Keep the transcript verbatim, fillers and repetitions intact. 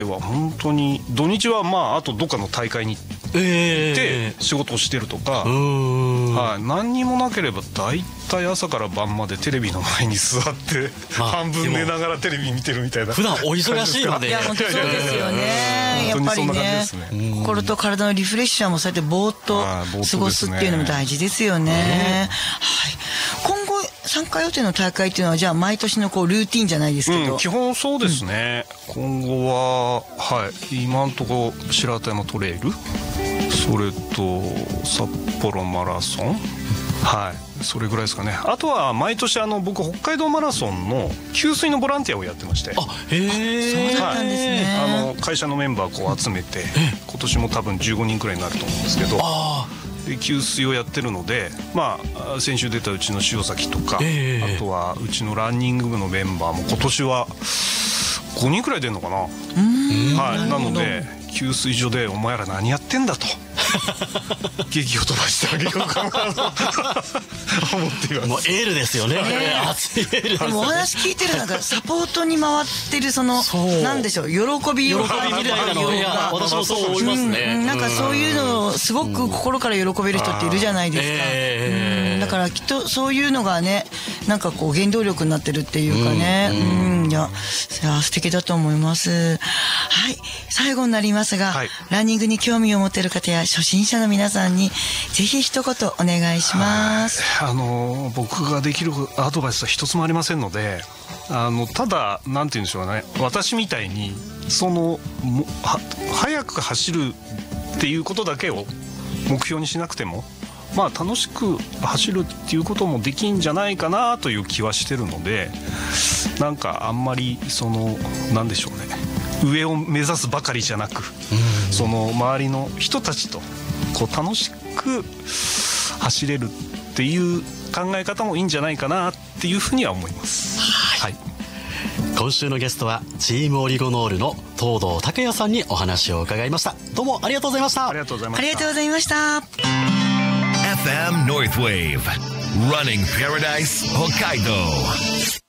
は本当に土日はまああとどっかの大会に行って仕事をしてるとか、はい、何にもなければ大体朝から晩までテレビの前に座って半分寝ながらテレビ見てるみたいな。 普段お忙しいので。 いや本当そうですよね。やっぱりね、心と体のリフレッシャーもそうやってぼーっと過ごすっていうのも大事ですよね。はい。今後参加予定の大会っていうのはじゃあ毎年のこうルーティンじゃないですけど、 うん、基本そうですね、うん、今後ははい今のところ白畑山トレイル、それと札幌マラソン、はいそれぐらいですかね。あとは毎年あの僕北海道マラソンの給水のボランティアをやってまして、 あへえ、 そうだったんですね。 はい、あの会社のメンバーこう集めて今年も多分じゅうごにんくらいになると思うんですけど、あで給水をやってるので、まあ先週出たうちの塩崎とか、えー、あとはうちのランニング部のメンバーも今年はごにんくらい出るのかな。はい、なので給水所でお前ら何やってんだと劇を飛ばしてあげようかなと思っています。 もうエールですよね。熱いエールです。 でもお話聞いてるなんかサポートに回ってるそのなんでしょう、喜び喜びみたいなのが私もそう思いますね。 なんかそういうのをすごく心から喜べる人っているじゃないですか。だからきっとそういうのがね、なんかこう原動力になってるっていうかね、うんいや素敵だと思います。はい、最後になりますが、はい、ランニングに興味を持っている方や初心者の皆さんにぜひ一言お願いします。 あの僕ができるアドバイスは一つもありませんので、あのただなんて言うんでしょうね、私みたいにそのもは早く走るっていうことだけを目標にしなくても、まあ楽しく走るっていうこともできんじゃないかなという気はしてるので、なんかあんまりそのなんでしょうね、上を目指すばかりじゃなく、その周りの人たちとこう楽しく走れるっていう考え方もいいんじゃないかなっていうふうには思います。はい、 今週のゲストはチームオリゴノールの東堂拓也さんにお話を伺いました。どうもありがとうございました。 ありがとうございました。 ありがとうございました。 エフエム Northwave Running Paradise Hokkaido